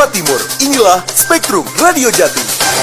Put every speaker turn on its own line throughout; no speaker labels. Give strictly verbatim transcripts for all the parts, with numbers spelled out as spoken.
Jawa Timur. Inilah Spektrum Radio Jatim.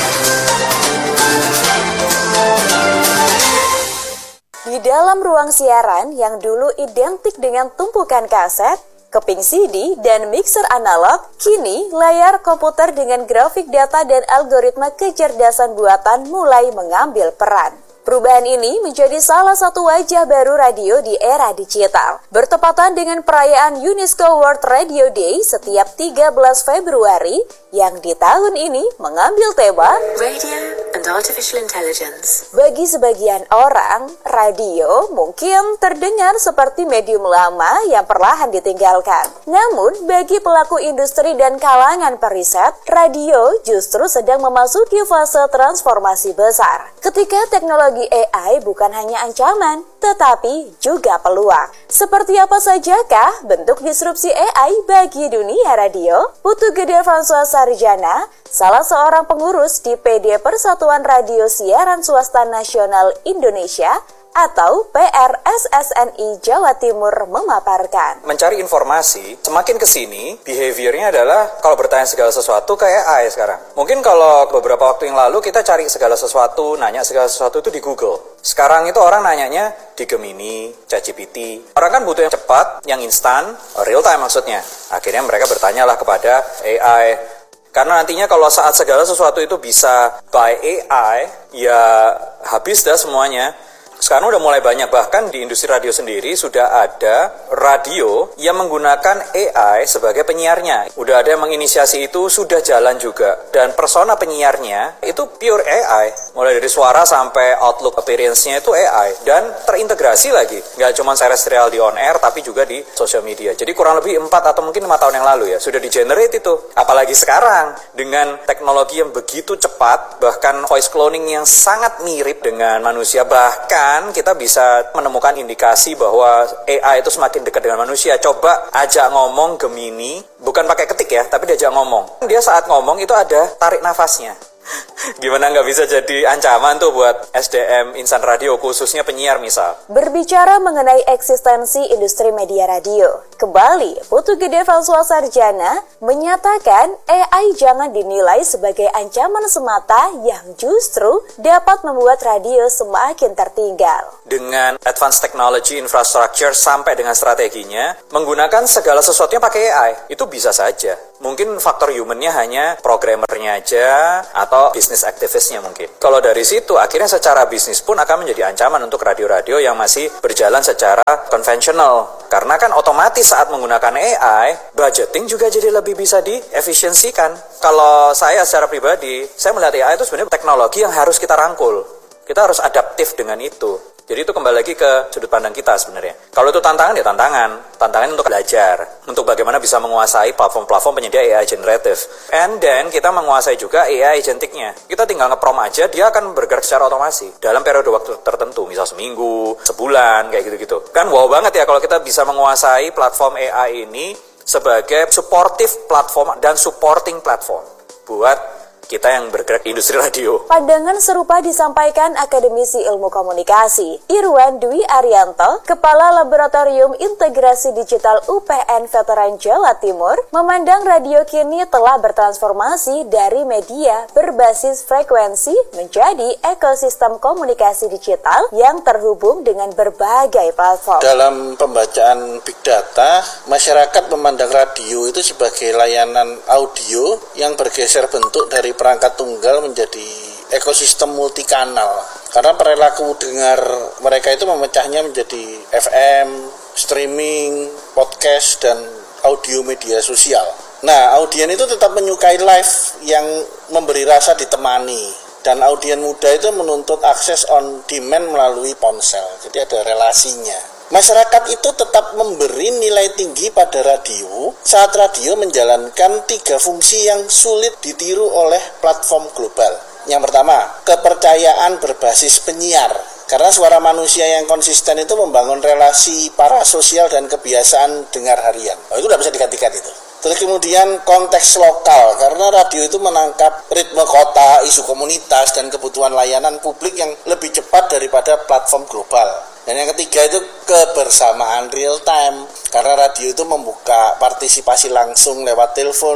Di dalam ruang siaran yang dulu identik dengan tumpukan kaset, keping C D, dan mixer analog, kini layar komputer dengan grafik data dan algoritma kecerdasan buatan mulai mengambil peran. Perubahan ini menjadi salah satu wajah baru radio di era digital. Bertepatan dengan perayaan UNESCO World Radio Day setiap tiga belas Februari, yang di tahun ini mengambil tema
Radio and Artificial Intelligence.
Bagi sebagian orang, radio mungkin terdengar seperti medium lama yang perlahan ditinggalkan. Namun, bagi pelaku industri dan kalangan periset, radio justru sedang memasuki fase transformasi besar. Ketika teknologi A I bukan hanya ancaman, tetapi juga peluang. Seperti apa sajakah bentuk disrupsi A I bagi dunia radio? Putu Gede François Sarjana, salah seorang pengurus di P D Persatuan Radio Siaran Swasta Nasional Indonesia atau P R S S N I Jawa Timur memaparkan.
Mencari informasi, semakin kesini, behaviornya adalah kalau bertanya segala sesuatu kayak A I sekarang. Mungkin kalau beberapa waktu yang lalu kita cari segala sesuatu, nanya segala sesuatu itu di Google. Sekarang itu orang nanyanya di Gemini, ChatGPT. Orang kan butuh yang cepat, yang instan, real time maksudnya. Akhirnya mereka bertanyalah kepada A I. Karena nantinya kalau saat segala sesuatu itu bisa by A I, ya habis dah semuanya. Sekarang udah mulai banyak, bahkan di industri radio sendiri sudah ada radio yang menggunakan A I sebagai penyiarnya. Udah ada yang menginisiasi itu, sudah jalan juga. Dan persona penyiarnya itu pure A I. Mulai dari suara sampai outlook appearance-nya itu A I. Dan terintegrasi lagi. Nggak cuma terrestrial di on air, tapi juga di social media. Jadi kurang lebih empat atau mungkin lima tahun yang lalu ya, sudah di-generate itu. Apalagi sekarang, dengan teknologi yang begitu cepat, bahkan voice cloning yang sangat mirip dengan manusia, bahkan kita bisa menemukan indikasi bahwa A I itu semakin dekat dengan manusia. Coba ajak ngomong Gemini, bukan pakai ketik ya, tapi diajak ngomong. Dia saat ngomong itu ada tarik nafasnya. Gimana nggak bisa jadi ancaman tuh buat S D M insan radio, khususnya penyiar misal.
Berbicara mengenai eksistensi industri media radio, kembali Putu Gede François Sarjana menyatakan A I jangan dinilai sebagai ancaman semata yang justru dapat membuat radio semakin tertinggal.
Dengan advanced technology infrastructure sampai dengan strateginya, menggunakan segala sesuatunya pakai A I, itu bisa saja. Mungkin faktor humannya hanya programmernya aja atau bisnis aktivisnya mungkin. Kalau dari situ akhirnya secara bisnis pun akan menjadi ancaman untuk radio-radio yang masih berjalan secara konvensional. Karena kan otomatis saat menggunakan A I, budgeting juga jadi lebih bisa diefisiensikan. Kalau saya secara pribadi, saya melihat A I itu sebenarnya teknologi yang harus kita rangkul. Kita harus adaptif dengan itu. Jadi itu kembali lagi ke sudut pandang kita sebenarnya. Kalau itu tantangan, ya tantangan. Tantangan untuk belajar. Untuk bagaimana bisa menguasai platform-platform penyedia A I generative. And then kita menguasai juga A I agentiknya. Kita tinggal nge-prom aja, dia akan bergerak secara otomasi. Dalam periode waktu tertentu, misal seminggu, sebulan, kayak gitu-gitu. Kan wow banget ya kalau kita bisa menguasai platform A I ini sebagai supportive platform dan supporting platform buat kita yang bergerak di industri radio.
Pandangan serupa disampaikan akademisi ilmu komunikasi Irwan Dwi Arianto, Kepala Laboratorium Integrasi Digital U P N Veteran Jawa Timur, memandang radio kini telah bertransformasi dari media berbasis frekuensi menjadi ekosistem komunikasi digital yang terhubung dengan berbagai platform.
Dalam pembacaan big data, masyarakat memandang radio itu sebagai layanan audio yang bergeser bentuk dari perangkat tunggal menjadi ekosistem multikanal. Karena perilaku dengar mereka itu memecahnya menjadi F M, streaming, podcast, dan audio media sosial. Nah, audien itu tetap menyukai live yang memberi rasa ditemani. Dan audien muda itu menuntut akses on demand melalui ponsel. Jadi ada relasinya. Masyarakat itu tetap memberi nilai tinggi pada radio saat radio menjalankan tiga fungsi yang sulit ditiru oleh platform global. Yang pertama, kepercayaan berbasis penyiar. Karena suara manusia yang konsisten itu membangun relasi parasosial dan kebiasaan dengar harian. Oh, itu tidak bisa digantikan itu. Terus kemudian konteks lokal, karena radio itu menangkap ritme kota, isu komunitas, dan kebutuhan layanan publik yang lebih cepat daripada platform global. Dan yang ketiga itu kebersamaan real time, karena radio itu membuka partisipasi langsung lewat telepon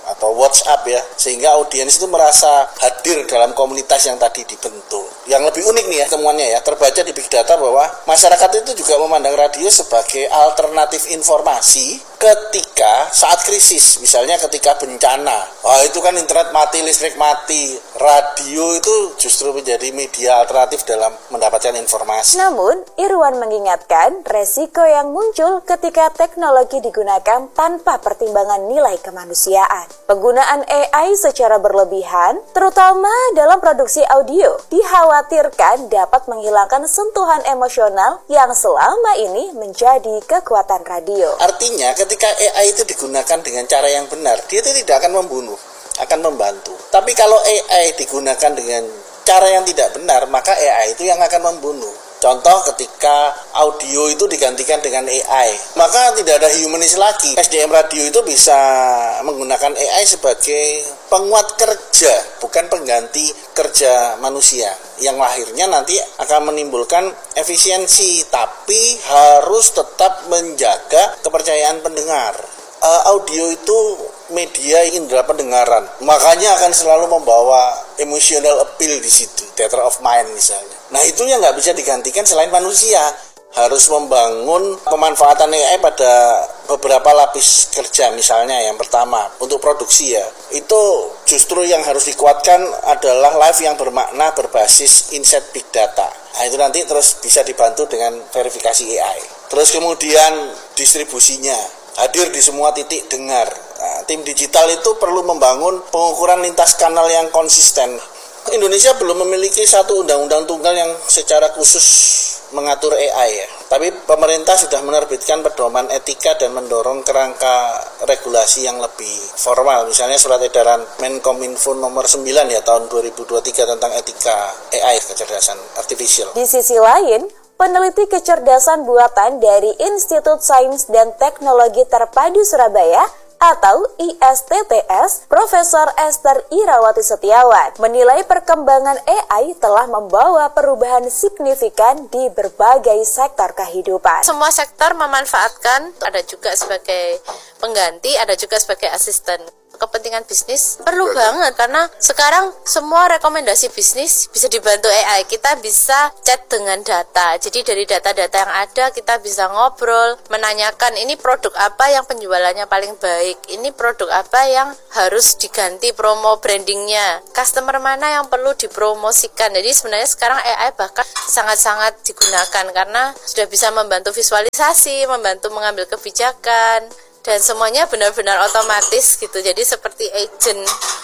atau WhatsApp ya, sehingga audiens itu merasa hadir dalam komunitas yang tadi dibentuk. Yang lebih unik nih ya temuannya ya, terbaca di Big Data bahwa masyarakat itu juga memandang radio sebagai alternatif informasi ketika saat krisis, misalnya ketika bencana. Wah, itu kan internet mati, listrik mati, radio itu justru menjadi media alternatif dalam mendapatkan informasi.
Namun, Irwan mengingatkan resiko yang muncul ketika teknologi digunakan tanpa pertimbangan nilai kemanusiaan. Penggunaan A I secara berlebihan, terutama dalam produksi audio, dikhawatirkan dapat menghilangkan sentuhan emosional yang selama ini menjadi kekuatan radio.
Artinya, ketika A I itu digunakan dengan cara yang benar, dia itu tidak akan membunuh, akan membantu. Tapi kalau A I digunakan dengan cara yang tidak benar, maka A I itu yang akan membunuh. Contoh ketika audio itu digantikan dengan A I, maka tidak ada humanis lagi. S D M radio itu bisa menggunakan A I sebagai penguat kerja, bukan pengganti kerja manusia. Yang akhirnya nanti akan menimbulkan efisiensi, tapi harus tetap menjaga kepercayaan pendengar. Uh, audio itu media indera pendengaran, makanya akan selalu membawa emotional appeal di situ, theater of mind misalnya. Nah, itu yang nggak bisa digantikan selain manusia. Harus membangun pemanfaatan A I pada beberapa lapis kerja, misalnya yang pertama untuk produksi ya, itu justru yang harus dikuatkan adalah live yang bermakna berbasis insight big data. Nah, itu nanti terus bisa dibantu dengan verifikasi A I. Terus kemudian distribusinya hadir di semua titik dengar. Nah, tim digital itu perlu membangun pengukuran lintas kanal yang konsisten. Indonesia belum memiliki satu undang-undang tunggal yang secara khusus mengatur A I ya. Tapi pemerintah sudah menerbitkan pedoman etika dan mendorong kerangka regulasi yang lebih formal. Misalnya surat edaran Menkominfo nomor sembilan ya tahun dua ribu dua puluh tiga tentang etika A I, kecerdasan artifisial.
Di sisi lain, peneliti kecerdasan buatan dari Institut Sains dan Teknologi Terpadu Surabaya atau I S T T S, Profesor Esther Irawati Setiawan, menilai perkembangan A I telah membawa perubahan signifikan di berbagai sektor kehidupan.
Semua sektor memanfaatkan, ada juga sebagai pengganti, ada juga sebagai asisten. Kepentingan bisnis perlu banget karena sekarang semua rekomendasi bisnis bisa dibantu A I. Kita bisa chat dengan data. Jadi dari data-data yang ada kita bisa ngobrol, menanyakan ini produk apa yang penjualannya paling baik, ini produk apa yang harus diganti promo brandingnya, customer mana yang perlu dipromosikan. Jadi sebenarnya sekarang A I bahkan sangat-sangat digunakan karena sudah bisa membantu visualisasi, membantu mengambil kebijakan. Dan semuanya benar-benar otomatis gitu, jadi seperti agent.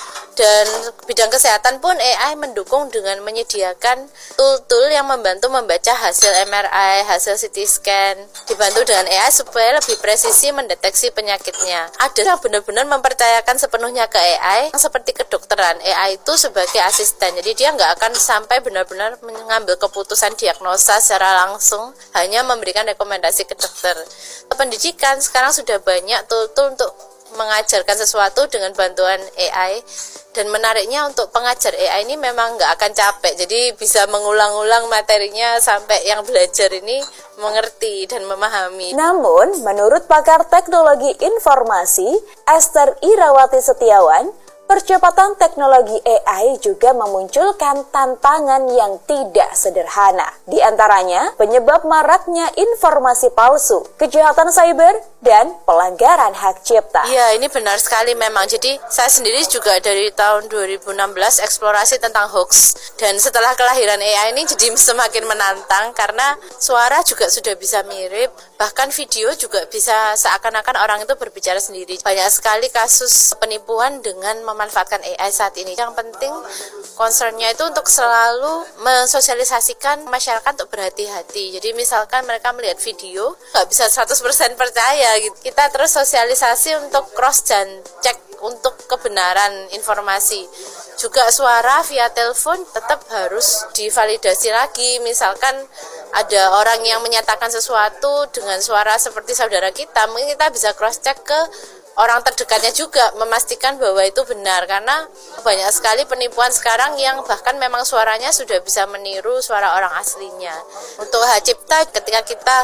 Dan bidang kesehatan pun A I mendukung dengan menyediakan tool-tool yang membantu membaca hasil M R I, hasil C T scan, dibantu dengan A I supaya lebih presisi mendeteksi penyakitnya. Ada yang benar-benar mempercayakan sepenuhnya ke A I, seperti kedokteran. A I itu sebagai asisten, jadi dia nggak akan sampai benar-benar mengambil keputusan diagnosa secara langsung, hanya memberikan rekomendasi ke dokter. Pendidikan sekarang sudah banyak tool-tool untuk mengajarkan sesuatu dengan bantuan A I, dan menariknya untuk pengajar A I ini memang nggak akan capek, jadi bisa mengulang-ulang materinya sampai yang belajar ini mengerti dan memahami.
Namun, menurut pakar teknologi informasi Esther Irawati Setiawan, percepatan teknologi A I juga memunculkan tantangan yang tidak sederhana. Di antaranya, penyebab maraknya informasi palsu, kejahatan cyber, dan pelanggaran hak cipta.
Iya, ini benar sekali memang. Jadi, saya sendiri juga dari tahun dua ribu enam belas eksplorasi tentang hoax. Dan setelah kelahiran A I ini jadi semakin menantang karena suara juga sudah bisa mirip, bahkan video juga bisa seakan-akan orang itu berbicara sendiri. Banyak sekali kasus penipuan dengan memanfaatkan A I saat ini. Yang penting concernnya itu untuk selalu mensosialisasikan masyarakat untuk berhati-hati. Jadi misalkan mereka melihat video, nggak bisa seratus persen percaya gitu. Kita terus sosialisasi untuk cross dan cek untuk kebenaran informasi. Juga suara via telepon tetap harus divalidasi lagi. Misalkan ada orang yang menyatakan sesuatu dengan suara seperti saudara kita, mungkin kita bisa cross check ke orang terdekatnya juga, memastikan bahwa itu benar, karena banyak sekali penipuan sekarang yang bahkan memang suaranya sudah bisa meniru suara orang aslinya. Untuk hak cipta, ketika kita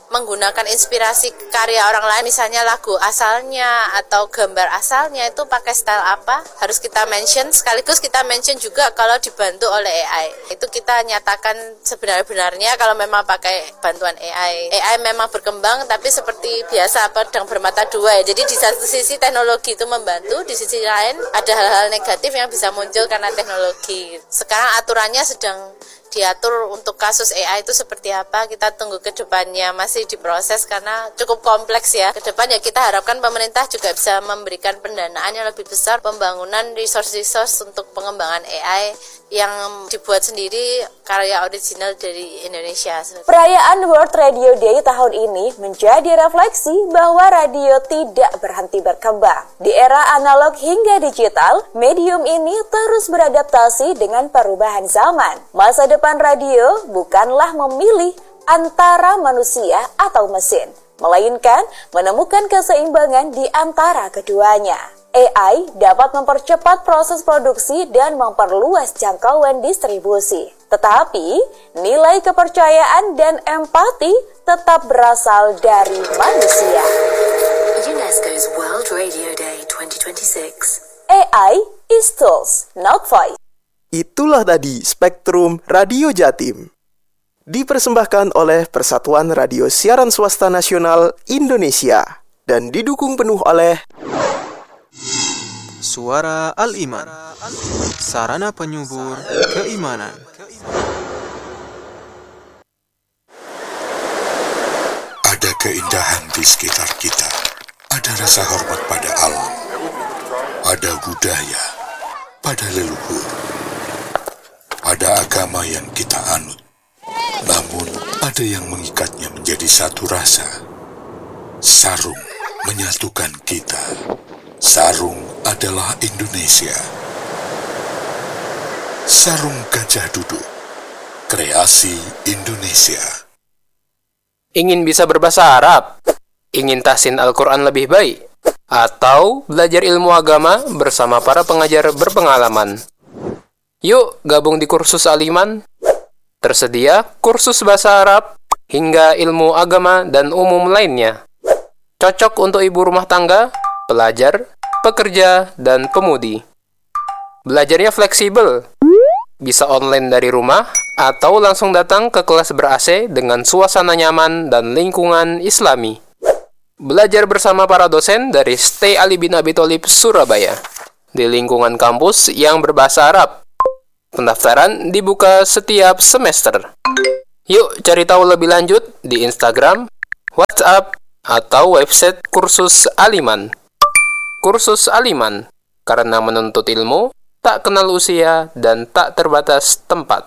menggunakan inspirasi karya orang lain, misalnya lagu asalnya atau gambar asalnya itu pakai style apa, harus kita mention. Sekaligus kita mention juga kalau dibantu oleh A I. Itu kita nyatakan sebenar-benarnya kalau memang pakai bantuan A I. A I memang berkembang, tapi seperti biasa pedang bermata dua ya. Jadi di satu sisi teknologi itu membantu, di sisi lain ada hal-hal negatif yang bisa muncul karena teknologi. Sekarang aturannya sedang diatur untuk kasus A I itu seperti apa, kita tunggu ke depannya, masih diproses karena cukup kompleks ya. Ke depan ya kita harapkan pemerintah juga bisa memberikan pendanaan yang lebih besar, pembangunan resource-resource untuk pengembangan A I yang dibuat sendiri, karya original dari Indonesia.
Perayaan World Radio Day tahun ini menjadi refleksi bahwa radio tidak berhenti berkembang. Di era analog hingga digital, medium ini terus beradaptasi dengan perubahan zaman. Masa depan radio bukanlah memilih antara manusia atau mesin, melainkan menemukan keseimbangan di antara keduanya. A I dapat mempercepat proses produksi dan memperluas jangkauan distribusi. Tetapi, nilai kepercayaan dan empati tetap berasal dari manusia.
UNESCO's World Radio Day twenty twenty-six.
A I is tools, not voice.
Itulah tadi Spektrum Radio Jatim. Dipersembahkan oleh Persatuan Radio Siaran Swasta Nasional Indonesia dan didukung penuh oleh
Suara Al-Iman, sarana penyubur keimanan.
Ada keindahan di sekitar kita. Ada rasa hormat pada alam. Ada budaya, pada leluhur. Ada agama yang kita anut. Namun ada yang mengikatnya menjadi satu rasa. Sarung menyatukan kita. Sarung adalah Indonesia. Sarung Gajah Duduk, kreasi Indonesia.
Ingin bisa berbahasa Arab? Ingin tahsin Al-Quran lebih baik? Atau belajar ilmu agama bersama para pengajar berpengalaman? Yuk gabung di kursus Al-Iman. Tersedia kursus bahasa Arab hingga ilmu agama dan umum lainnya. Cocok untuk ibu rumah tangga, pelajar, pekerja, dan pemudi. Belajarnya fleksibel. Bisa online dari rumah atau langsung datang ke kelas ber-A C dengan suasana nyaman dan lingkungan Islami. Belajar bersama para dosen dari Stay Ali bin Abi Thalib Surabaya di lingkungan kampus yang berbahasa Arab. Pendaftaran dibuka setiap semester. Yuk cari tahu lebih lanjut di Instagram, WhatsApp, atau website kursus Al-Iman. Kursus Al-Iman, karena menuntut ilmu tak kenal usia dan tak terbatas tempat.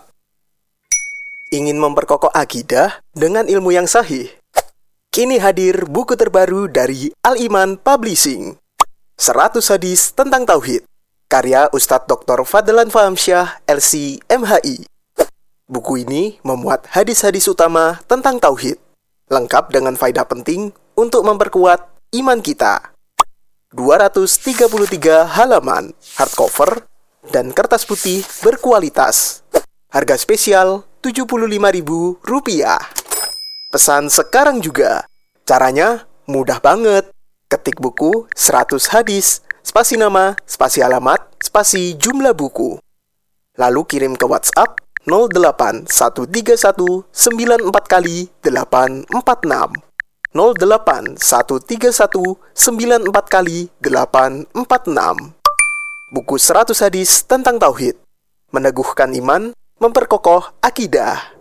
Ingin memperkokoh akidah dengan ilmu yang sahih? Kini hadir buku terbaru dari Al-Iman Publishing, seratus hadis tentang Tauhid, karya Ustadz Doktor Fadlan Fahamsyah, L C M H I. Buku ini memuat hadis-hadis utama tentang Tauhid, lengkap dengan faedah penting untuk memperkuat iman kita. dua ratus tiga puluh tiga halaman, hardcover, dan kertas putih berkualitas. Harga spesial tujuh puluh lima ribu rupiah. Pesan sekarang juga. Caranya mudah banget. Ketik buku seratus hadis, spasi nama, spasi alamat, spasi jumlah buku. Lalu kirim ke WhatsApp nol delapan satu tiga satu sembilan empat kali delapan empat enam. nol delapan satu tiga satu sembilan empat kali delapan empat enam. Buku seratus hadis tentang Tauhid, meneguhkan iman, memperkokoh akidah.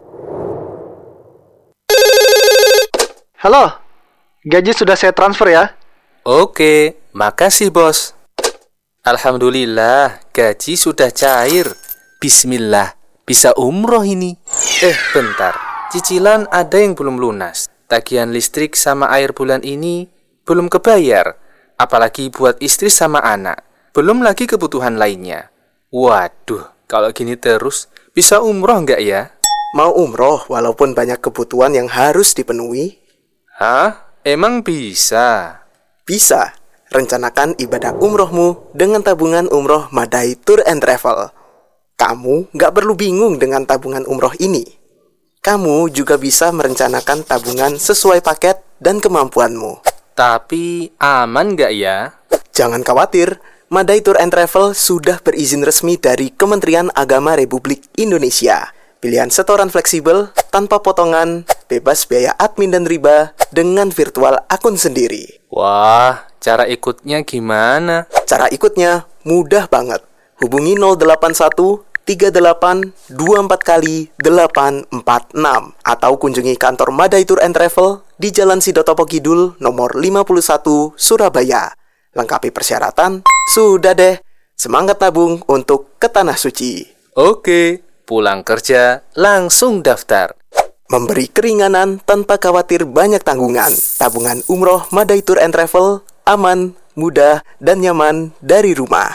Halo, gaji sudah saya transfer ya?
Oke, makasih bos. Alhamdulillah, gaji sudah cair. Bismillah, bisa umroh ini. Eh, bentar, cicilan ada yang belum lunas. Tagihan listrik sama air bulan ini belum kebayar, apalagi buat istri sama anak. Belum lagi kebutuhan lainnya. Waduh, kalau gini terus, bisa umroh nggak ya?
Mau umroh walaupun banyak kebutuhan yang harus dipenuhi?
Hah? Emang bisa?
Bisa. Rencanakan ibadah umrohmu dengan tabungan umroh Madai Tour and Travel. Kamu nggak perlu bingung dengan tabungan umroh ini. kamu juga bisa merencanakan tabungan sesuai paket dan kemampuanmu.
Tapi aman nggak ya?
Jangan khawatir, Madai Tour and Travel sudah berizin resmi dari Kementerian Agama Republik Indonesia. Pilihan setoran fleksibel, tanpa potongan, bebas biaya admin dan riba, dengan virtual akun sendiri.
Wah, cara ikutnya gimana?
Cara ikutnya mudah banget. Hubungi nol delapan satu tiga delapan dua empat kali delapan empat enam atau kunjungi kantor Madai Tour and Travel di Jalan Sidotopo Kidul nomor lima puluh satu Surabaya. Lengkapi persyaratan, sudah deh. Semangat nabung untuk ke Tanah Suci.
Oke, pulang kerja langsung daftar.
Memberi keringanan tanpa khawatir banyak tanggungan. Tabungan umroh Madai Tour and Travel, aman, mudah, dan nyaman dari rumah.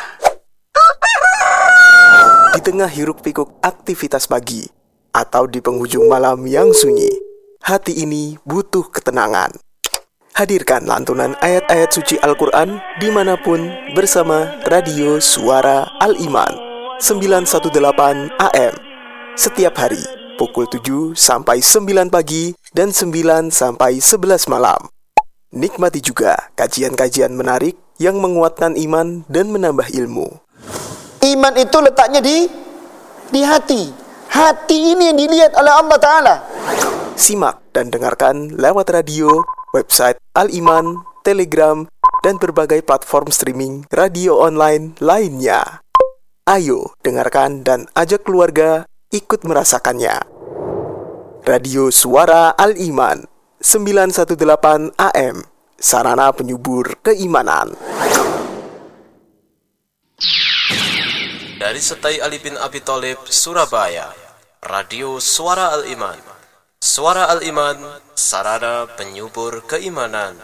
Di tengah hiruk-pikuk aktivitas pagi, atau di penghujung malam yang sunyi, hati ini butuh ketenangan. Hadirkan lantunan ayat-ayat suci Al-Quran dimanapun bersama Radio Suara Al-Iman sembilan satu delapan A M setiap hari pukul tujuh sampai sembilan pagi dan sembilan sampai sebelas malam. Nikmati juga kajian-kajian menarik yang menguatkan iman dan menambah ilmu.
Iman itu letaknya di di hati. Hati ini yang dilihat oleh Allah Ta'ala.
Simak dan dengarkan lewat radio, website Al-Iman, Telegram, dan berbagai platform streaming radio online lainnya. Ayo dengarkan dan ajak keluarga ikut merasakannya. Radio Suara Al-Iman sembilan satu delapan A M, sarana penyubur keimanan.
Dari Setai Ali bin Abi Thalib, Surabaya, Radio Suara Al-Iman. Suara Al-Iman, sarana penyubur keimanan.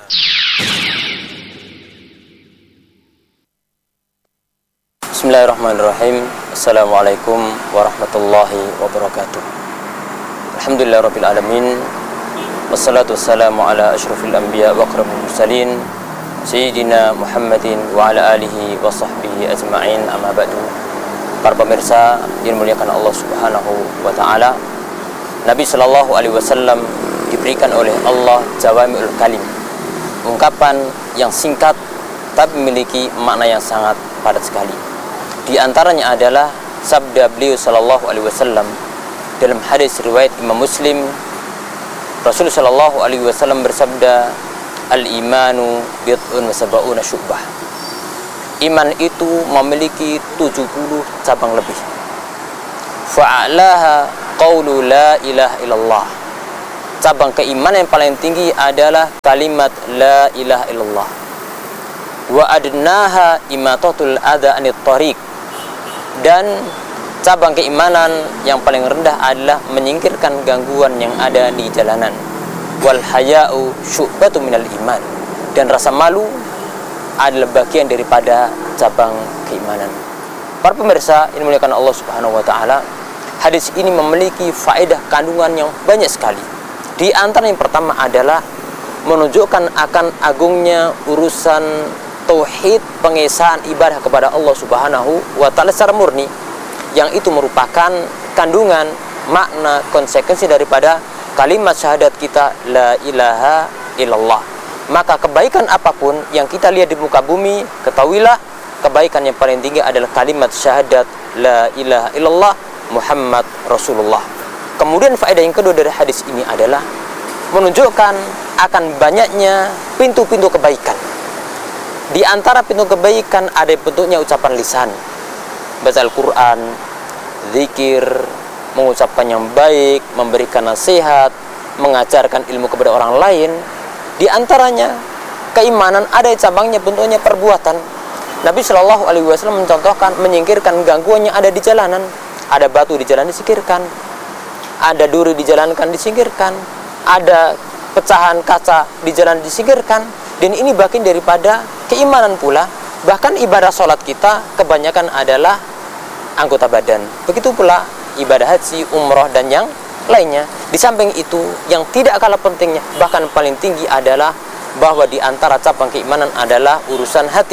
Bismillahirrahmanirrahim. Assalamualaikum warahmatullahi wabarakatuh. Alhamdulillah Rabbil Alamin. Wassalatu wassalamu ala ashrafil anbiya wa akramil mursalin Sayyidina Muhammadin wa ala alihi wa sahbihi ajma'in, amma ba'du. Para pemirsa yang dimuliakan Allah Subhanahu wa Ta'ala, Nabi Shallallahu Alaihi Wasallam diberikan oleh Allah jawami'ul kalim, ungkapan yang singkat tapi memiliki makna yang sangat padat sekali. Di antaranya adalah sabda beliau Shallallahu Alaihi Wasallam dalam hadis riwayat Imam Muslim. Rasul Shallallahu Alaihi Wasallam bersabda, al-imanu bid'un wa sab'una syu'bah. Iman itu memiliki tujuh puluh cabang lebih. Fa'alaha qawlu la ilaha illallah. Cabang keimanan yang paling tinggi adalah kalimat la ilaha illallah. Wa adnaha imatatul adha anit tariq. Dan cabang keimanan yang paling rendah adalah menyingkirkan gangguan yang ada di jalanan. Wal haya'u syu'batu minal iman. Dan rasa malu adalah bagian daripada cabang keimanan. Para pemirsa yang dimuliakan Allah Subhanahu wa Ta'ala, hadis ini memiliki faedah kandungan yang banyak sekali. Di antara yang pertama adalah menunjukkan akan agungnya urusan tauhid, pengesaan ibadah kepada Allah Subhanahu wa Ta'ala secara murni, yang itu merupakan kandungan makna konsekuensi daripada kalimat syahadat kita la ilaha illallah. Maka kebaikan apapun yang kita lihat di muka bumi, ketahuilah kebaikan yang paling tinggi adalah kalimat syahadat la ilaha illallah Muhammad Rasulullah. Kemudian faedah yang kedua dari hadis ini adalah menunjukkan akan banyaknya pintu-pintu kebaikan. Di antara pintu kebaikan ada bentuknya ucapan lisan, baca Al-Quran, zikir, mengucapkan yang baik, memberikan nasihat, mengajarkan ilmu kepada orang lain. Di antaranya keimanan ada cabangnya bentuknya perbuatan. Nabi Shallallahu Alaihi Wasallam mencontohkan menyingkirkan gangguan yang ada di jalanan. Ada batu di jalan disingkirkan, ada duri di jalan kan disingkirkan, ada pecahan kaca di jalan disingkirkan. Dan ini bagian daripada keimanan pula. Bahkan ibadah sholat kita kebanyakan adalah anggota badan. Begitu pula ibadah haji, umroh, dan yang lainnya. Di samping itu, yang tidak kalah pentingnya, bahkan paling tinggi adalah bahwa di antara cabang keimanan adalah urusan hati.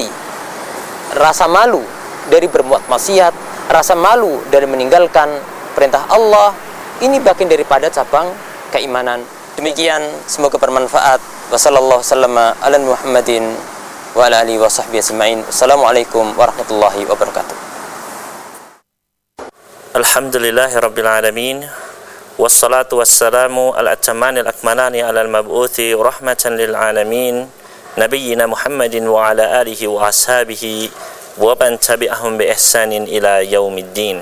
Rasa malu dari berbuat maksiat, rasa malu dari meninggalkan perintah Allah, Ini bagian daripada cabang keimanan. Demikian, semoga bermanfaat. Wassallallahu sallama ala Muhammadin wa ala alihi wa sahbihi ajma'in. Assalamualaikum warahmatullahi wabarakatuh.
Alhamdulillahirabbil alamin. Wassalatu wassalamu ala atammanil akmalani ala al-mab'uthi rahmatan lil alamin. Nabiyyina Muhammadin wa ala alihi wa ashabihi wa man tabi'ahum bi ihsanin ila yaumiddin.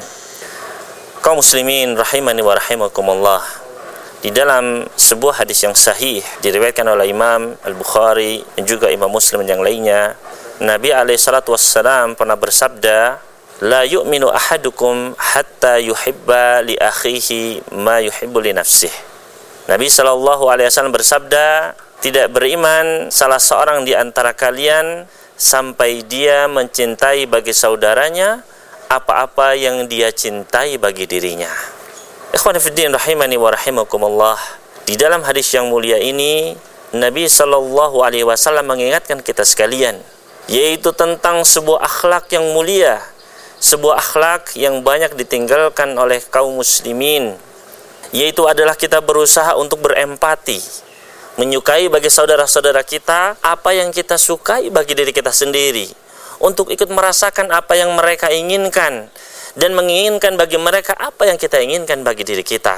Kaum muslimin rahimani wa rahimakumullah. Di dalam sebuah hadis yang sahih diriwayatkan oleh Imam Al-Bukhari dan juga Imam Muslim yang lainnya, Nabi alaihi salatu wassalam pernah bersabda, "La yu'minu ahadukum hatta yuhibba li akhihi ma yuhibbu li nafsihi." Nabi sallallahu alaihi wasallam bersabda, tidak beriman salah seorang di antara kalian sampai dia mencintai bagi saudaranya apa-apa yang dia cintai bagi dirinya. Ikhwan fiddin rahimani wa rahimakumullah. Di dalam hadis yang mulia ini, Nabi sallallahu alaihi wasallam mengingatkan kita sekalian, yaitu tentang sebuah akhlak yang mulia, sebuah akhlak yang banyak ditinggalkan oleh kaum muslimin, yaitu adalah kita berusaha untuk berempati, menyukai bagi saudara-saudara kita apa yang kita sukai bagi diri kita sendiri, untuk ikut merasakan apa yang mereka inginkan dan menginginkan bagi mereka apa yang kita inginkan bagi diri kita.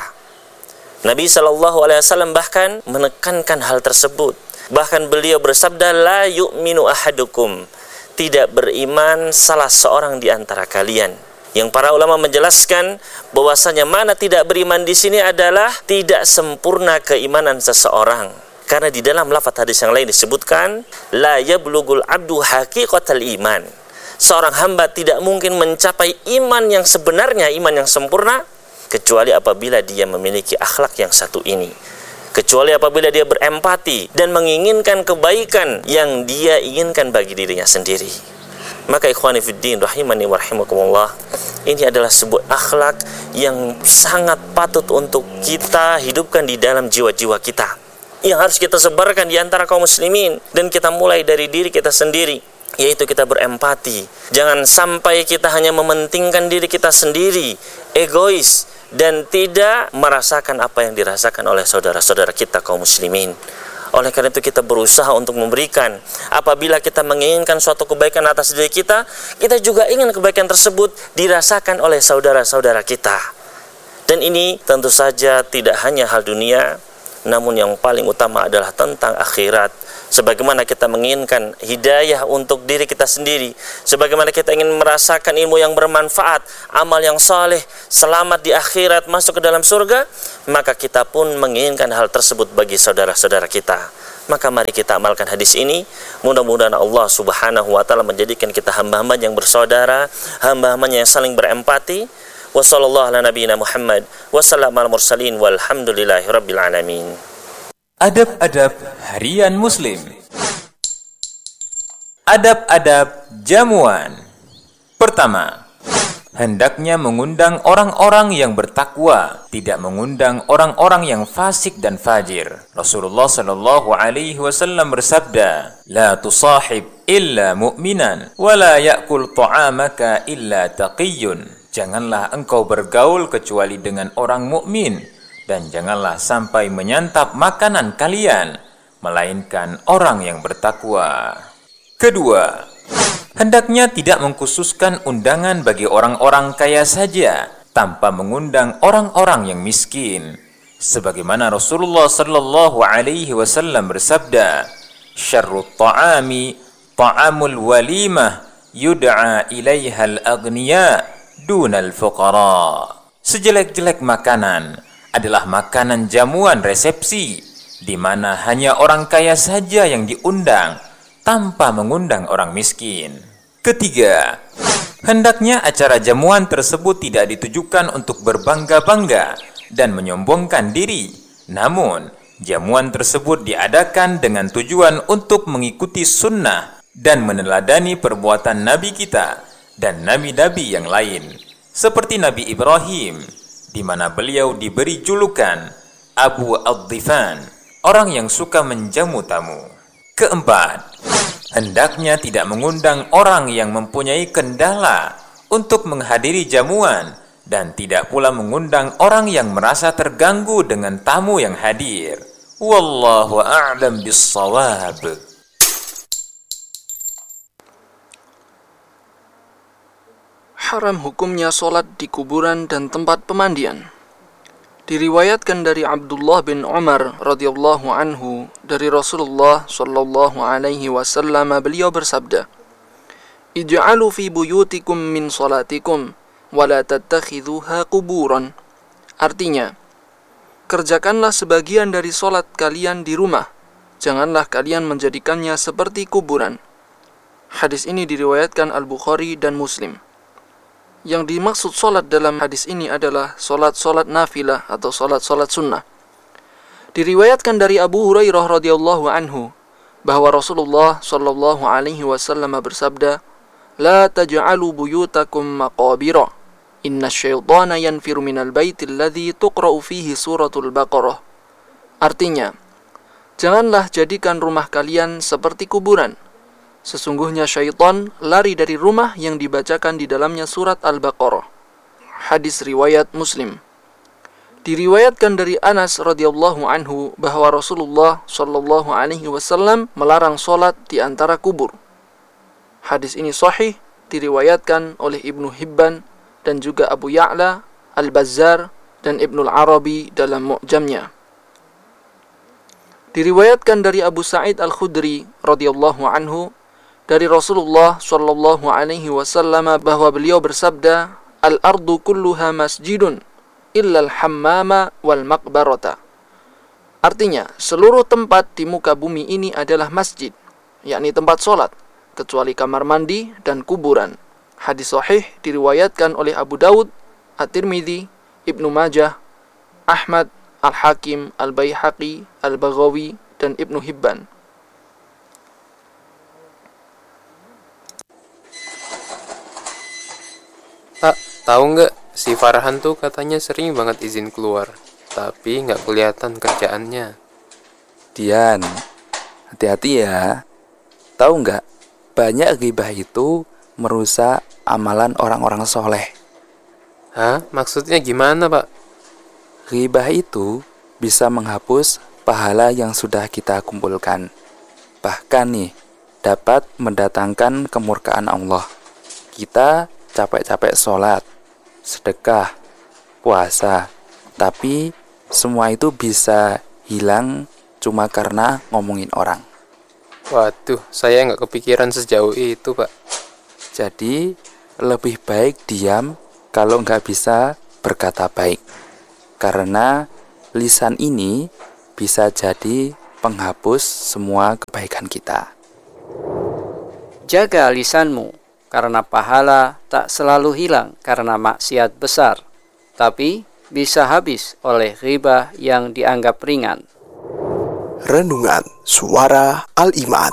Nabi sallallahu alaihi wasallam bahkan menekankan hal tersebut. Bahkan beliau bersabda, "La yu'minu ahadukum." Tidak beriman salah seorang di antara kalian. Yang para ulama menjelaskan bahwasanya mana tidak beriman di sini adalah tidak sempurna keimanan seseorang. Karena di dalam lafaz hadis yang lain disebutkan, la yablugul abdu haqiqatal iman. Seorang hamba tidak mungkin mencapai iman yang sebenarnya, iman yang sempurna, kecuali apabila dia memiliki akhlak yang satu ini. Kecuali apabila dia berempati dan menginginkan kebaikan yang dia inginkan bagi dirinya sendiri. Maka ikhwani fiddin rahimani wa rahimakumullah, ini adalah sebuah akhlak yang sangat patut untuk kita hidupkan di dalam jiwa-jiwa kita, yang harus kita sebarkan di antara kaum muslimin, dan kita mulai dari diri kita sendiri, yaitu kita berempati. Jangan sampai kita hanya mementingkan diri kita sendiri, egois, dan tidak merasakan apa yang dirasakan oleh saudara-saudara kita kaum muslimin. Oleh karena itu kita berusaha untuk memberikan. Apabila kita menginginkan suatu kebaikan atas diri kita, kita juga ingin kebaikan tersebut dirasakan oleh saudara-saudara kita. Dan ini tentu saja tidak hanya hal dunia, namun yang paling utama adalah tentang akhirat. Sebagaimana kita menginginkan hidayah untuk diri kita sendiri, sebagaimana kita ingin merasakan ilmu yang bermanfaat, amal yang saleh, selamat di akhirat, masuk ke dalam surga, maka kita pun menginginkan hal tersebut bagi saudara-saudara kita. Maka mari kita amalkan hadis ini. Mudah-mudahan Allah subhanahu wa ta'ala menjadikan kita hamba-hamba yang bersaudara, hamba-hamba yang saling berempati. Wa sallallahu ala nabiyina Muhammad wa sallam al mursalin walhamdulillahi rabbil alamin.
Adab-adab harian Muslim. Adab-adab jamuan. Pertama, hendaknya mengundang orang-orang yang bertakwa, tidak mengundang orang-orang yang fasik dan fajir. Rasulullah sallallahu alaihi wasallam bersabda, "La tusahib illa mu'minan, wa la ya'kul ta'amaka illa taqiyyun." Janganlah engkau bergaul kecuali dengan orang mukmin, dan janganlah sampai menyantap makanan kalian, melainkan orang yang bertakwa. Kedua, hendaknya tidak mengkhususkan undangan bagi orang-orang kaya saja, tanpa mengundang orang-orang yang miskin. Sebagaimana Rasulullah sallallahu alaihi wasallam bersabda, "Syarrut ta'ami ta'amul walimah yud'a ilaiha al-aghniya dunal fuqara." Sejelek-jelek makanan adalah makanan jamuan resepsi, di mana hanya orang kaya saja yang diundang, tanpa mengundang orang miskin. Ketiga, hendaknya acara jamuan tersebut tidak ditujukan untuk berbangga-bangga dan menyombongkan diri, namun jamuan tersebut diadakan dengan tujuan untuk mengikuti sunnah dan meneladani perbuatan Nabi kita dan Nabi-Nabi yang lain, seperti Nabi Ibrahim, di mana beliau diberi julukan Abu Ad-Dhifan, orang yang suka menjamu tamu. Keempat, hendaknya tidak mengundang orang yang mempunyai kendala untuk menghadiri jamuan dan tidak pula mengundang orang yang merasa terganggu dengan tamu yang hadir. Wallahu a'lam bissawab.
Haram hukumnya solat di kuburan dan tempat pemandian. Diriwayatkan dari Abdullah bin Umar radhiyallahu anhu dari Rasulullah sallallahu alaihi wasallam, beliau bersabda, "Ij'alu fi buyutikum min salatikum wa la tattakhidhuha quburan." Artinya, kerjakanlah sebagian dari solat kalian di rumah, janganlah kalian menjadikannya seperti kuburan. Hadis ini diriwayatkan Al-Bukhari dan Muslim. Yang dimaksud solat dalam hadis ini adalah solat-solat nafilah atau solat-solat sunnah. Diriwayatkan dari Abu Hurairah radhiyallahu anhu bahwa Rasulullah sallallahu alaihi wasallam bersabda, "La taj'alu buyutakum maqabira. Inna syaitana yanfiru minal baitil ladzi tuqra'u fihi suratul Baqarah." Artinya, janganlah jadikan rumah kalian seperti kuburan. Sesungguhnya syaitan lari dari rumah yang dibacakan di dalamnya surat Al-Baqarah. Hadis riwayat Muslim. Diriwayatkan dari Anas radhiyallahu anhu bahwa Rasulullah sallallahu alaihi wasallam melarang salat di antara kubur. Hadis ini sahih, diriwayatkan oleh Ibnu Hibban dan juga Abu Ya'la, Al-Bazzar dan Ibnul Arabi dalam Mu'jamnya. Diriwayatkan dari Abu Sa'id Al-Khudri radhiyallahu anhu dari Rasulullah sallallahu alaihi wasallam bahwa beliau bersabda, "Al-ardu kulluha masjidun illa al-hammama wal maqbarata." Artinya, seluruh tempat di muka bumi ini adalah masjid, yakni tempat solat, kecuali kamar mandi dan kuburan. Hadis sahih diriwayatkan oleh Abu Daud, At-Tirmidzi, Ibnu Majah, Ahmad, Al-Hakim, Al-Baihaqi, Al-Baghawi dan Ibnu Hibban.
Pak, tahu nggak, si Farhan tuh katanya sering banget izin keluar, tapi nggak kelihatan kerjaannya.
Dian, hati-hati ya. Tahu nggak, banyak ghibah itu merusak amalan orang-orang soleh.
Hah? Maksudnya gimana, Pak?
Ghibah itu bisa menghapus pahala yang sudah kita kumpulkan. Bahkan nih, dapat mendatangkan kemurkaan Allah. Kita capek-capek sholat, sedekah, puasa, tapi semua itu bisa hilang cuma karena ngomongin orang.
Waduh, saya nggak kepikiran sejauh itu, Pak.
Jadi, lebih baik diam kalau nggak bisa berkata baik. Karena lisan ini bisa jadi penghapus semua kebaikan kita.
Jaga lisanmu, karena pahala tak selalu hilang karena maksiat besar, tapi bisa habis oleh ghibah yang dianggap ringan.
Renungan Suara Al-Iman.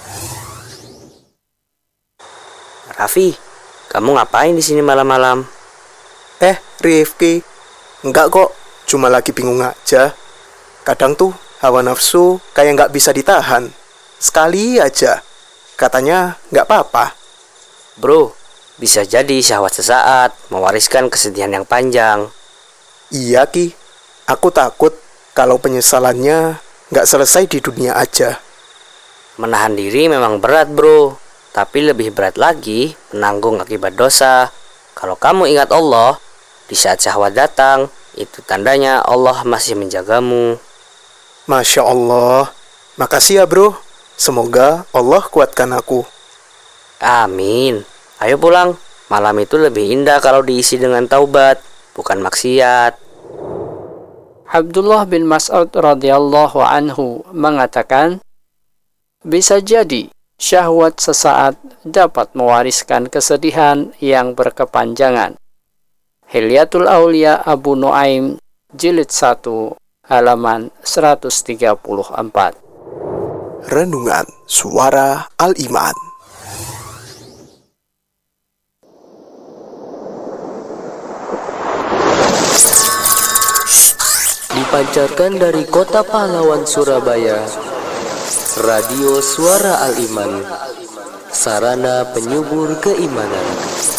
Raffi, kamu ngapain di sini malam-malam?
Eh, Rifki, enggak kok, cuma lagi bingung aja. Kadang tuh hawa nafsu kayak nggak bisa ditahan. Sekali aja, katanya nggak apa-apa.
Bro, bisa jadi syahwat sesaat mewariskan kesedihan yang panjang.
Iya Ki, aku takut kalau penyesalannya nggak selesai di dunia aja.
Menahan diri memang berat bro, tapi lebih berat lagi menanggung akibat dosa. Kalau kamu ingat Allah, di saat syahwat datang, itu tandanya Allah masih menjagamu.
Masya Allah, makasih ya bro. Semoga Allah kuatkan aku.
Amin. Ayo pulang, malam itu lebih indah kalau diisi dengan taubat, bukan maksiat.
Abdullah bin Mas'ud radhiyallahu anhu mengatakan, bisa jadi syahwat sesaat dapat mewariskan kesedihan yang berkepanjangan. Hilyatul Aulia Abu Nuaim, jilid satu, halaman seratus tiga puluh empat.
Renungan Suara Al-Iman.
Dipancarkan dari kota pahlawan Surabaya, Radio Suara Al-Iman, sarana penyubur keimanan.